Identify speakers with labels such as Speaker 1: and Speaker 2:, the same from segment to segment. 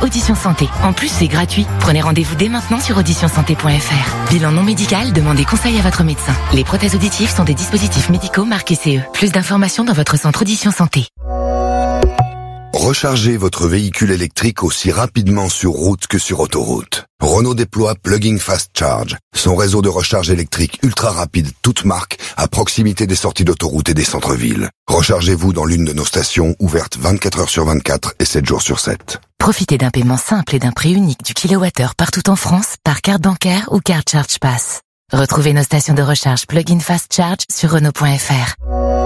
Speaker 1: Audition Santé. En plus, c'est gratuit. Prenez rendez-vous dès maintenant sur auditionsanté.fr. Bilan non médical, demandez conseil à votre médecin. Les prothèses auditives sont des dispositifs médicaux marqués CE. Plus d'informations dans votre centre Audition Santé.
Speaker 2: Rechargez votre véhicule électrique aussi rapidement sur route que sur autoroute. Renault déploie Plug-in Fast Charge, son réseau de recharge électrique ultra rapide, toute marque, à proximité des sorties d'autoroute et des centres-villes. Rechargez-vous dans l'une de nos stations ouvertes 24 heures sur 24 et 7 jours sur 7.
Speaker 1: Profitez d'un paiement simple et d'un prix unique du kilowattheure partout en France par carte bancaire ou carte Charge Pass. Retrouvez nos stations de recharge Plug-in Fast Charge sur Renault.fr.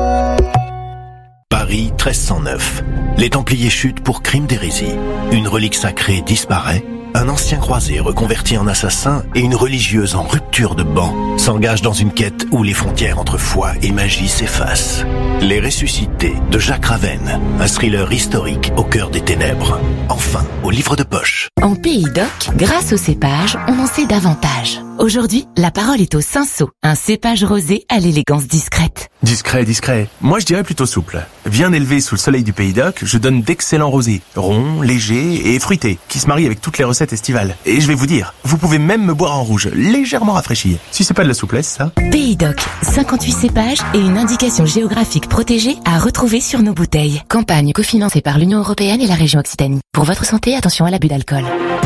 Speaker 3: Paris 1309. Les Templiers chutent pour crime d'hérésie. Une relique sacrée disparaît. Un ancien croisé reconverti en assassin et une religieuse en rupture de ban s'engagent dans une quête où les frontières entre foi et magie s'effacent. Les Ressuscités de Jacques Ravenne, un thriller historique au cœur des ténèbres. Enfin, au livre de poche.
Speaker 1: En Pays d'Oc, grâce au cépage, on en sait davantage. Aujourd'hui, la parole est au Cinsault, un cépage rosé à l'élégance discrète.
Speaker 4: Discret. Moi, je dirais plutôt souple. Bien élevé sous le soleil du Pays d'Oc, je donne d'excellents rosés, ronds, légers et fruités, qui se marient avec toutes les recettes estivales. Et je vais vous dire, vous pouvez même me boire en rouge, légèrement rafraîchi. Si c'est pas de la souplesse, ça.
Speaker 1: Pays d'Oc, 58 cépages et une indication géographique protégée à retrouver sur nos bouteilles. Campagne cofinancée par l'Union européenne et la région Occitanie. Pour votre santé, attention à l'abus d'alcool.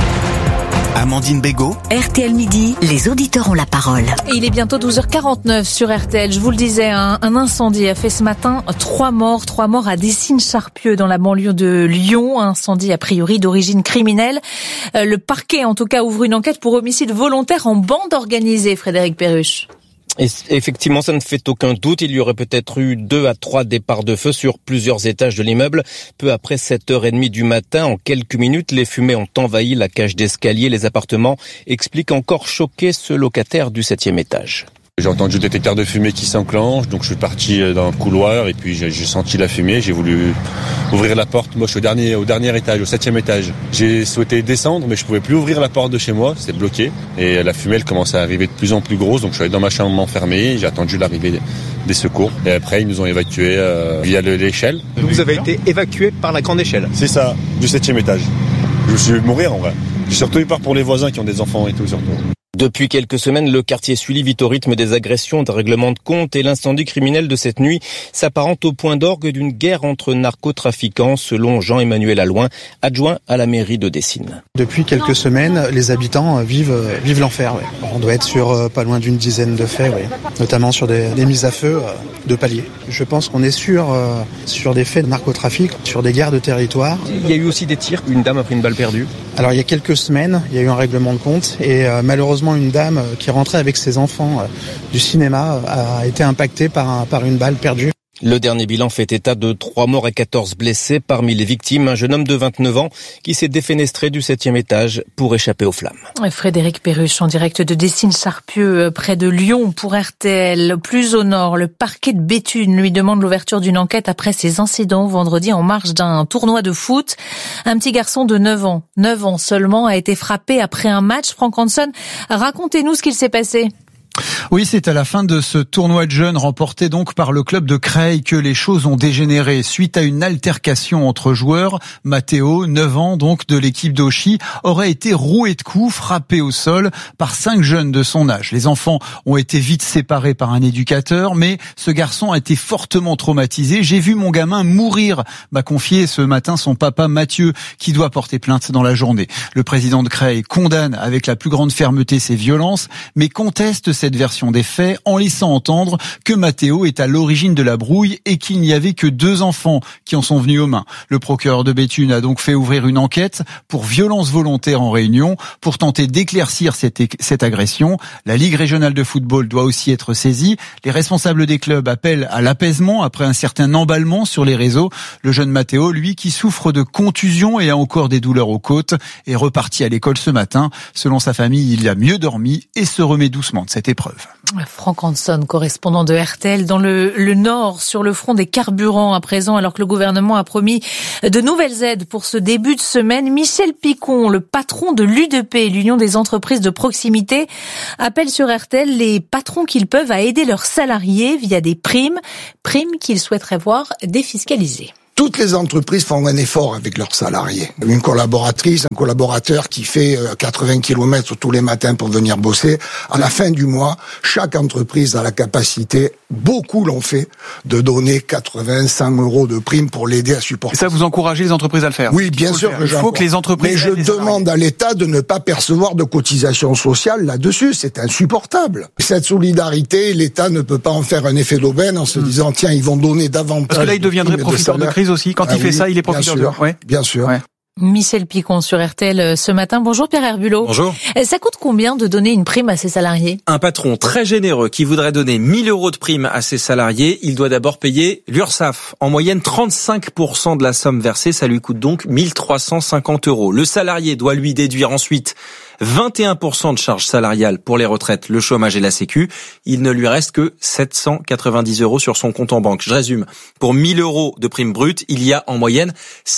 Speaker 5: Amandine Bégaud.
Speaker 6: RTL Midi, les auditeurs ont la parole.
Speaker 7: Et il est bientôt 12h49 sur RTL. Je vous le disais, un incendie a fait ce matin 3 morts à Dessines-Charpieu dans la banlieue de Lyon. Un incendie a priori d'origine criminelle. Le parquet en tout cas ouvre une enquête pour homicide volontaire en bande organisée, Frédéric Perruche.
Speaker 8: Et effectivement, ça ne fait aucun doute. Il y aurait peut-être eu 2 à 3 départs de feu sur plusieurs étages de l'immeuble. Peu après 7h30 du matin, en quelques minutes, les fumées ont envahi la cage d'escalier. Les appartements expliquent encore choquer ce locataire du 7e étage.
Speaker 9: J'ai entendu le détecteur de fumée qui s'enclenche, donc je suis parti dans le couloir et puis j'ai senti la fumée, j'ai voulu ouvrir la porte. Moi je suis au dernier étage, au 7e étage. J'ai souhaité descendre mais je pouvais plus ouvrir la porte de chez moi, c'était bloqué. Et la fumée elle commençait à arriver de plus en plus grosse, donc je suis allé dans ma chambre m'enfermer, j'ai attendu l'arrivée des secours. Et après ils nous ont évacués via l'échelle.
Speaker 10: Vous avez été évacué par la grande échelle?
Speaker 9: C'est ça, du 7e étage. Je me suis mourir en vrai. J'ai surtout eu peur pour les voisins qui ont des enfants et tout surtout.
Speaker 8: Depuis quelques semaines, le quartier Sully vit au rythme des agressions, des règlements de compte et l'incendie criminel de cette nuit s'apparente au point d'orgue d'une guerre entre narcotrafiquants, selon Jean-Emmanuel Allouin, adjoint à la mairie de Dessines.
Speaker 11: Depuis quelques semaines, les habitants vivent l'enfer. Ouais. On doit être sur pas loin d'une dizaine de faits, ouais. Notamment sur des mises à feu de paliers. Je pense qu'on est sur des faits de narcotrafic, sur des guerres de territoire.
Speaker 10: Il y a eu aussi des tirs, une dame a pris une balle perdue.
Speaker 11: Alors il y a quelques semaines, il y a eu un règlement de compte et malheureusement une dame qui rentrait avec ses enfants du cinéma a été impactée par une balle perdue.
Speaker 8: Le dernier bilan fait état de 3 morts et 14 blessés. Parmi les victimes, un jeune homme de 29 ans qui s'est défenestré du 7e étage pour échapper aux flammes.
Speaker 7: Frédéric Perruche en direct de Dessines-Charpieu près de Lyon pour RTL. Plus au nord, le parquet de Béthune lui demande l'ouverture d'une enquête après ces incidents vendredi en marge d'un tournoi de foot. Un petit garçon de 9 ans seulement a été frappé après un match. Franck Hanson, racontez-nous ce qu'il s'est passé.
Speaker 12: Oui, c'est à la fin de ce tournoi de jeunes remporté donc par le club de Creil que les choses ont dégénéré. Suite à une altercation entre joueurs, Mathéo, 9 ans donc de l'équipe d'Auchy, aurait été roué de coups, frappé au sol par 5 jeunes de son âge. Les enfants ont été vite séparés par un éducateur, mais ce garçon a été fortement traumatisé. J'ai vu mon gamin mourir, m'a confié ce matin son papa Mathieu, qui doit porter plainte dans la journée. Le président de Creil condamne avec la plus grande fermeté ces violences, mais conteste cette version des faits en laissant entendre que Mathéo est à l'origine de la brouille et qu'il n'y avait que 2 enfants qui en sont venus aux mains. Le procureur de Béthune a donc fait ouvrir une enquête pour violence volontaire en réunion pour tenter d'éclaircir cette agression. La Ligue régionale de football doit aussi être saisie. Les responsables des clubs appellent à l'apaisement après un certain emballement sur les réseaux. Le jeune Mathéo, lui, qui souffre de contusions et a encore des douleurs aux côtes, est reparti à l'école ce matin. Selon sa famille, il a mieux dormi et se remet doucement de cette épreuve.
Speaker 7: Franck Hanson, correspondant de RTL dans le Nord, sur le front des carburants à présent, alors que le gouvernement a promis de nouvelles aides pour ce début de semaine. Michel Picon, le patron de l'UDP, l'Union des entreprises de proximité, appelle sur RTL les patrons qu'ils peuvent à aider leurs salariés via des primes qu'il souhaiterait voir défiscalisées.
Speaker 13: Toutes les entreprises font un effort avec leurs salariés. Une collaboratrice, un collaborateur qui fait 80 km tous les matins pour venir bosser, à la fin du mois, chaque entreprise a la capacité, beaucoup l'ont fait, de donner 80, 100 euros de prime pour l'aider à supporter.
Speaker 14: Et ça, vous encouragez les entreprises à le faire?
Speaker 13: Oui, bien sûr que
Speaker 14: il faut que les entreprises...
Speaker 13: Mais je demande à l'État de ne pas percevoir de cotisations sociales là-dessus. C'est insupportable. Cette solidarité, l'État ne peut pas en faire un effet d'aubaine en se disant, tiens, ils vont donner davantage.
Speaker 14: Parce que là, il deviendrait profiteur de crise aussi. Quand il fait ça, il est profiteur de...
Speaker 13: Ouais. Bien sûr. Ouais.
Speaker 7: Michel Picon sur RTL ce matin. Bonjour Pierre Herbulot.
Speaker 15: Bonjour.
Speaker 7: Ça coûte combien de donner une prime à ses salariés?
Speaker 15: Un patron très généreux qui voudrait donner 1 000 euros de prime à ses salariés, il doit d'abord payer l'URSSAF. En moyenne, 35% de la somme versée, ça lui coûte donc 1 350 euros. Le salarié doit lui déduire ensuite 21% de charges salariales pour les retraites, le chômage et la sécu. Il ne lui reste que 790 euros sur son compte en banque. Je résume. Pour 1 000 euros de prime brute, il y a en moyenne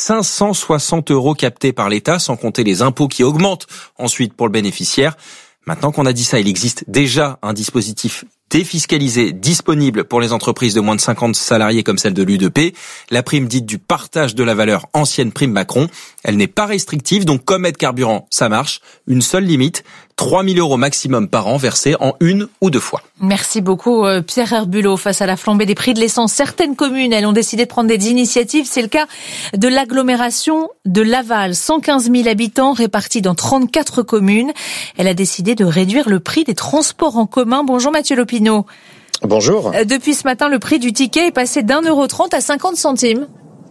Speaker 15: 560 euros captés par l'État, sans compter les impôts qui augmentent ensuite pour le bénéficiaire. Maintenant qu'on a dit ça, il existe déjà un dispositif défiscalisé disponible pour les entreprises de moins de 50 salariés comme celle de l'U2P. La prime dite du partage de la valeur, ancienne prime Macron. Elle n'est pas restrictive, donc comme aide carburant, ça marche. Une seule limite, 3 000 euros maximum par an versés en 1 ou 2 fois.
Speaker 7: Merci beaucoup Pierre Herbulot. Face à la flambée des prix de l'essence, certaines communes, elles ont décidé de prendre des initiatives. C'est le cas de l'agglomération de Laval. 115 000 habitants répartis dans 34 communes. Elle a décidé de réduire le prix des transports en commun. Bonjour Mathieu Lopineau.
Speaker 16: Bonjour.
Speaker 7: Depuis ce matin, le prix du ticket est passé d'1,30 € à 50 centimes.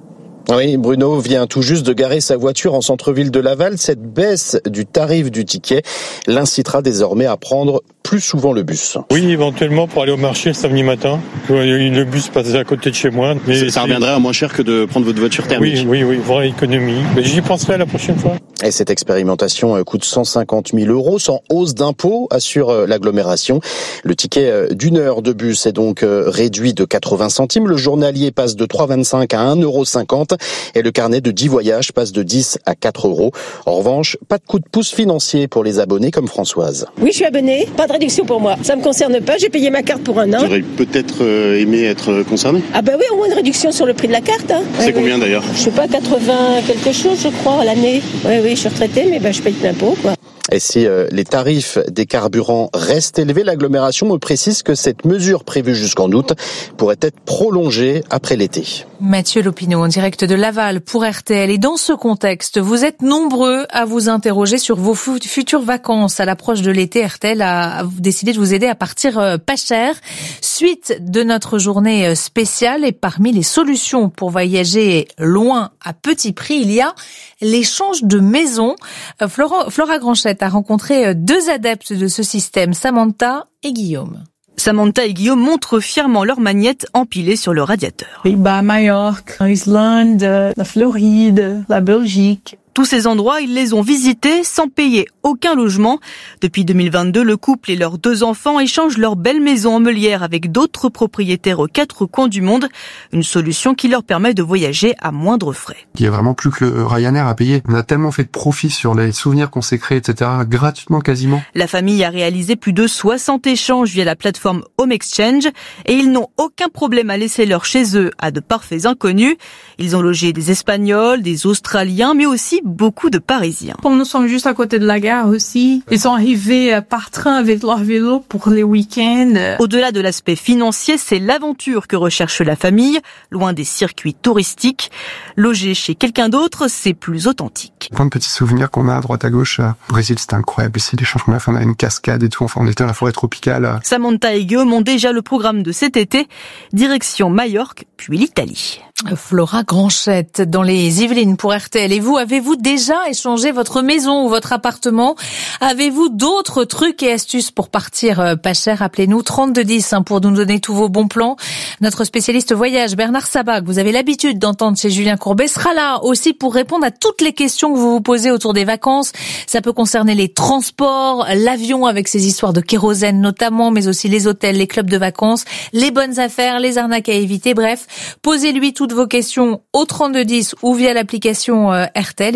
Speaker 16: Oui, Bruno vient tout juste de garer sa voiture en centre-ville de Laval. Cette baisse du tarif du ticket l'incitera désormais à prendre plus souvent le bus.
Speaker 17: Oui, éventuellement pour aller au marché le samedi matin. Le bus passe à côté de chez moi.
Speaker 18: Mais ça reviendrait à moins cher que de prendre votre voiture thermique.
Speaker 17: Oui, voir l'économie. Mais j'y penserai la prochaine fois.
Speaker 16: Et cette expérimentation coûte 150 000 euros sans hausse d'impôt, assure l'agglomération. Le ticket d'une heure de bus est donc réduit de 80 centimes. Le journalier passe de 3,25 à 1,50 € et le carnet de 10 voyages passe de 10 à 4 euros. En revanche, pas de coup de pouce financier pour les abonnés comme Françoise.
Speaker 19: Oui, je suis abonnée. Pas de réduction pour moi. Ça me concerne pas. J'ai payé ma carte pour un an.
Speaker 18: Vous auriez peut-être aimé être concerné?
Speaker 19: Ah bah oui, au moins une réduction sur le prix de la carte. Hein.
Speaker 18: C'est combien d'ailleurs?
Speaker 19: Je sais pas, 80 quelque chose, je crois, à l'année. Oui, je suis retraitée, mais je paye de l'impôt, quoi.
Speaker 16: Et si les tarifs des carburants restent élevés, l'agglomération me précise que cette mesure prévue jusqu'en août pourrait être prolongée après l'été.
Speaker 7: Mathieu Lopineau, en direct de Laval pour RTL. Et dans ce contexte, vous êtes nombreux à vous interroger sur vos futures vacances. À l'approche de l'été, RTL a décidé de vous aider à partir pas cher. Suite de notre journée spéciale, et parmi les solutions pour voyager loin à petit prix, il y a l'échange de maisons. Flora Granchette a rencontré 2 adeptes de ce système, Samantha et Guillaume.
Speaker 20: Samantha et Guillaume montrent fièrement leurs magnettes empilées sur le radiateur.
Speaker 21: Pays-Bas, Majorque, Islande, la Floride, la Belgique.
Speaker 20: Tous ces endroits, ils les ont visités sans payer aucun logement. Depuis 2022, le couple et leurs 2 enfants échangent leur belle maison en Meulière avec d'autres propriétaires aux 4 coins du monde. Une solution qui leur permet de voyager à moindre frais.
Speaker 22: Il y a vraiment plus que le Ryanair à payer. On a tellement fait de profit sur les souvenirs qu'on s'est créés, etc., gratuitement quasiment.
Speaker 20: La famille a réalisé plus de 60 échanges via la plateforme Home Exchange et ils n'ont aucun problème à laisser leur chez eux à de parfaits inconnus. Ils ont logé des Espagnols, des Australiens, mais aussi beaucoup de Parisiens.
Speaker 21: Comme nous sommes juste à côté de la gare aussi, ils sont arrivés par train avec leur vélo pour les week-ends.
Speaker 20: Au-delà de l'aspect financier, c'est l'aventure que recherche la famille, loin des circuits touristiques. Loger chez quelqu'un d'autre, c'est plus authentique.
Speaker 22: Plein de petits souvenirs qu'on a à droite à gauche. Au Brésil, c'était incroyable. C'est l'échange qu'on a fait, on a une cascade et tout. Enfin, on était dans la forêt tropicale.
Speaker 20: Samantha et Guillaume ont déjà le programme de cet été. Direction Majorque, puis l'Italie.
Speaker 7: Flora Granchette dans les Yvelines pour RTL. Et vous, avez-vous déjà échangé votre maison ou votre appartement? Avez-vous d'autres trucs et astuces pour partir pas cher? Appelez-nous 3210 pour nous donner tous vos bons plans. Notre spécialiste voyage, Bernard Sabat, que vous avez l'habitude d'entendre chez Julien Courbet, sera là aussi pour répondre à toutes les questions que vous vous posez autour des vacances. Ça peut concerner les transports, l'avion avec ses histoires de kérosène notamment, mais aussi les hôtels, les clubs de vacances, les bonnes affaires, les arnaques à éviter. Bref, posez-lui toutes vos questions au 3210 ou via l'application RTL.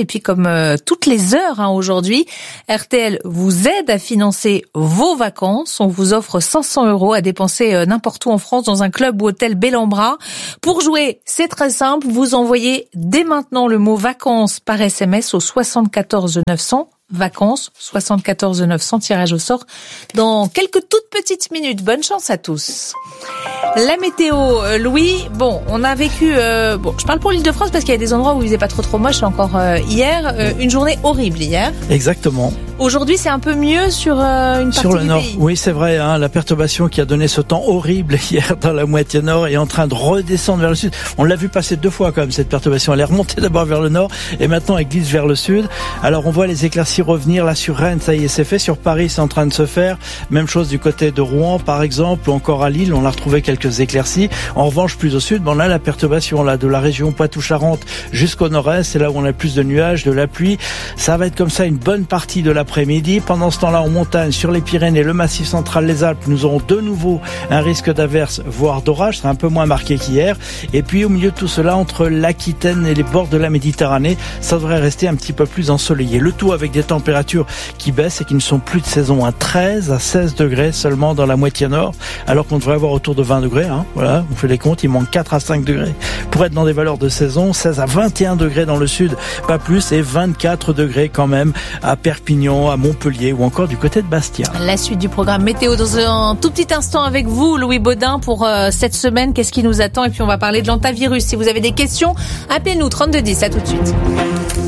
Speaker 7: puis comme toutes les heures aujourd'hui, RTL vous aide à financer vos vacances. On vous offre 500 € à dépenser n'importe où en France dans un club ou hôtel Bellambra. Pour jouer, c'est très simple. Vous envoyez dès maintenant le mot vacances par SMS au 74 900. Vacances, 74 900, tirage au sort dans quelques toutes petites minutes. Bonne chance à tous. La météo, Louis, bon, on a vécu, je parle pour l'Île-de-France parce qu'il y a des endroits où il faisait pas trop moche encore hier, une journée horrible hier.
Speaker 2: Exactement.
Speaker 7: Aujourd'hui, c'est un peu mieux sur une partie
Speaker 2: sur le
Speaker 7: du
Speaker 2: nord.
Speaker 7: pays.
Speaker 2: Oui, c'est vrai, la perturbation qui a donné ce temps horrible hier dans la moitié nord est en train de redescendre vers le sud. On l'a vu passer 2 fois quand même, cette perturbation. Elle est remontée d'abord vers le nord et maintenant elle glisse vers le sud. Alors on voit les éclaircies revenir là sur Rennes, ça y est, c'est fait. Sur Paris, c'est en train de se faire. Même chose du côté de Rouen, par exemple, ou encore à Lille, on a retrouvé quelques éclaircies. En revanche, plus au sud, on a la perturbation là de la région Poitou-Charentes jusqu'au nord-est. C'est là où on a plus de nuages, de la pluie. Ça va être comme ça une bonne partie de l'après-midi. Pendant ce temps-là, en montagne, sur les Pyrénées, le Massif central, les Alpes, nous aurons de nouveau un risque d'averse, voire d'orage. C'est un peu moins marqué qu'hier. Et puis, au milieu de tout cela, entre l'Aquitaine et les bords de la Méditerranée, ça devrait rester un petit peu plus ensoleillé. Le tout avec des températures qui baissent et qui ne sont plus de saison, à 13 à 16 degrés seulement dans la moitié nord, alors qu'on devrait avoir autour de 20 degrés. Voilà, on fait les comptes, il manque 4 à 5 degrés pour être dans des valeurs de saison. 16 à 21 degrés dans le sud, pas plus, et 24 degrés quand même à Perpignan, à Montpellier ou encore du côté de Bastia.
Speaker 7: La suite du programme météo dans un tout petit instant avec vous, Louis Baudin, pour cette semaine. Qu'est-ce qui nous attend? Et puis on va parler de l'antivirus. Si vous avez des questions, appelez-nous 3210. À tout de suite.